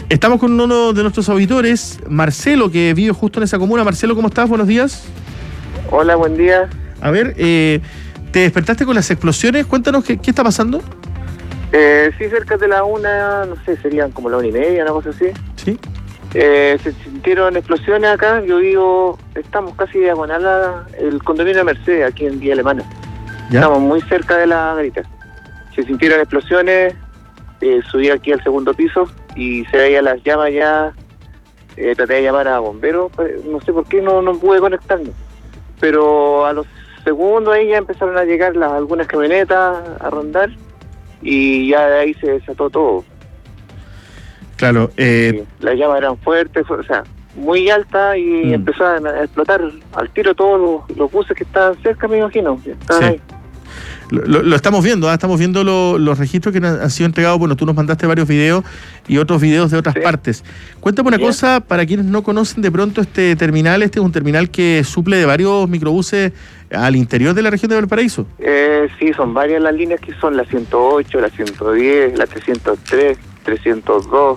Estamos con uno de nuestros auditores, Marcelo, que vive justo en esa comuna. Marcelo, ¿cómo estás? Buenos días. Hola, buen día. A ver, ¿te despertaste con las explosiones? Cuéntanos qué está pasando. Sí, cerca de la 1, no sé, serían como la 1:30, una cosa así. Sí. Se sintieron explosiones acá. Yo vivo, estamos casi diagonal el condominio de Mercedes, aquí en Villa Alemana. ¿Ya? Estamos muy cerca de la garita. Se sintieron explosiones, subí aquí al segundo piso y se veían las llamas ya. Traté de llamar a bomberos, no sé por qué no pude conectarme. Pero a los segundos ahí ya empezaron a llegar algunas camionetas a rondar y ya de ahí se desató todo. Claro. Las llamas eran fuertes, o sea, muy altas y empezaron a explotar al tiro todos los buses que estaban cerca, me imagino. Estaban ahí. Lo estamos viendo, estamos viendo los registros que han sido entregados. Bueno, tú nos mandaste varios videos y otros videos de otras partes. Cuéntame una cosa, para quienes no conocen de pronto este terminal. Este es un terminal que suple de varios microbuses al interior de la región de Valparaíso. Sí, son varias las líneas que son la 108, la 110, la 303, 302.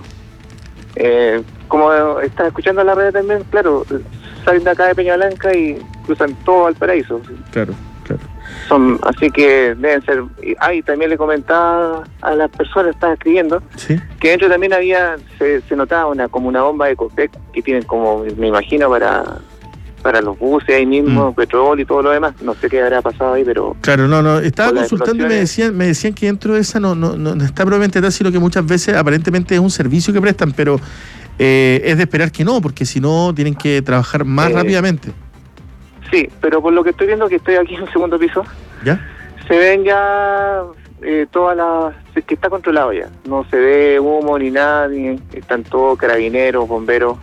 Como estás escuchando en la red también, claro, salen de acá de Peña Blanca y cruzan todo Valparaíso. Claro. Así que deben ser. También le comentaba a las personas que estaban escribiendo, ¿sí?, que dentro también se notaba como una bomba de Copec que tienen, como me imagino, para los buses ahí mismo, petróleo y todo lo demás. No sé qué habrá pasado ahí, pero... Claro, no, estaba consultando y me decían que dentro de esa no está probablemente tal, sino que muchas veces aparentemente es un servicio que prestan, pero es de esperar que no, porque si no tienen que trabajar más rápidamente. Sí, pero por lo que estoy viendo, que estoy aquí en el segundo piso, ¿ya?, se ven ya todas que está controlado ya. No se ve humo ni nada, están todos carabineros, bomberos.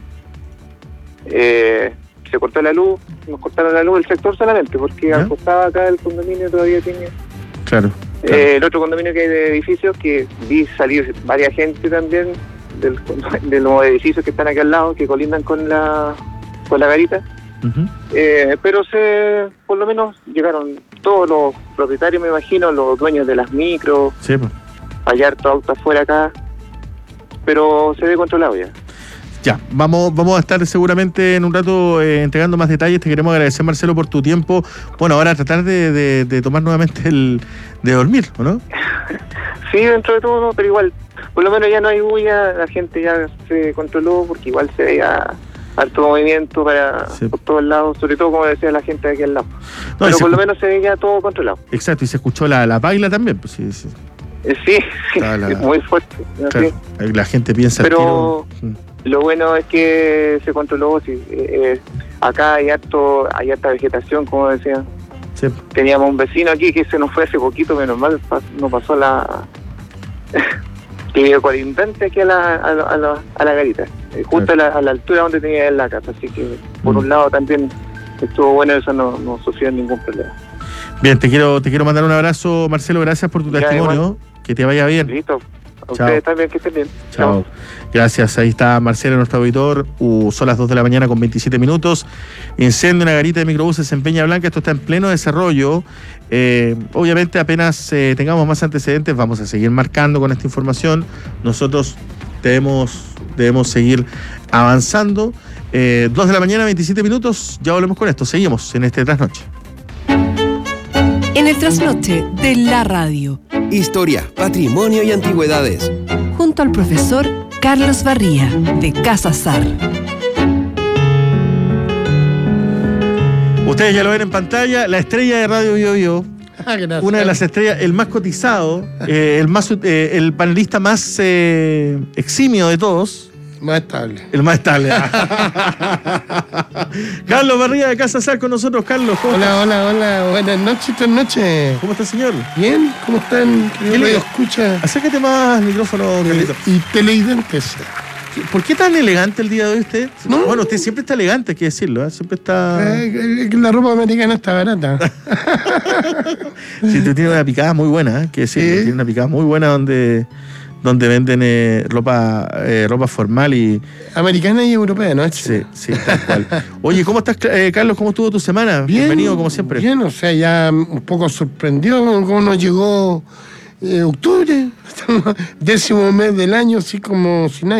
Se cortó la luz, nos cortaron la luz el sector solamente, porque al costado acá del condominio todavía tiene... Claro. El otro condominio que hay de edificios, que vi salir varias gente también de los edificios que están aquí al lado, que colindan con la garita. Pero por lo menos llegaron todos los propietarios, me imagino, los dueños de las micros. Sí, pues. Hay harto auto afuera acá, pero se ve controlado ya. Ya, vamos a estar seguramente en un rato entregando más detalles. Te queremos agradecer, Marcelo, por tu tiempo. Bueno, ahora tratar de tomar nuevamente de dormir, ¿o no? Sí, dentro de todo, pero igual, por lo menos ya no hay bulla, la gente ya se controló, porque igual se veía alto movimiento por todos lados, sobre todo, como decía la gente de aquí al lado. No, pero por lo menos se veía todo controlado. Exacto, y se escuchó la baila también, pues sí. Sí, es muy fuerte. Claro, la gente piensa... Pero lo bueno es que se controló. Acá hay harta vegetación, como decía. Sí. Teníamos un vecino aquí que se nos fue hace poquito, menos mal, no pasó que vive colindante aquí a la garita, justo a la altura donde tenía él la casa. Así que por un lado también estuvo bueno, eso no sufrió ningún problema. Bien, te quiero mandar un abrazo, Marcelo, gracias por tu testimonio. Igual. Que te vaya bien. Listo. A ustedes también, que estén bien. Chao. Gracias, ahí está Marcelo, nuestro auditor. Son las 2 de la mañana con 27 minutos. Incendio en una garita de microbuses en Peña Blanca. Esto está en pleno desarrollo. Obviamente, apenas tengamos más antecedentes, vamos a seguir marcando con esta información. Nosotros debemos seguir avanzando. 2 de la mañana, 27 minutos. Ya volvemos con esto. Seguimos en este Trasnoche. En el Trasnoche de la radio. Historia, patrimonio y antigüedades. Junto al profesor Carlos Barría, de Casa Sar. Ustedes ya lo ven en pantalla, la estrella de Radio Bio Bio. Una de las estrellas, el más cotizado, el panelista más eximio de todos. Más estable. El más estable. Carlos Barría, de Casa Sar, con nosotros. Carlos, ¿cómo estás? Hola. Buenas noches. ¿Cómo está, señor? Bien, ¿cómo están? ¿Qué le escucha? Acércate más al micrófono, Carlito. Y televidentes. ¿Por qué tan elegante el día de hoy usted? ¿No? Bueno, usted siempre está elegante, hay que decirlo, ¿eh? Siempre está... La ropa americana está barata. Sí, usted tiene una picada muy buena, hay que decirlo. Tiene una picada muy buena donde venden ropa formal y... Americana y europea, ¿no? Sí, tal cual. Oye, ¿cómo estás, Carlos? ¿Cómo estuvo tu semana? Bien, bienvenido, como siempre. Bien, o sea, ya un poco sorprendió cómo nos llegó octubre, 10º mes del año, así como si nada.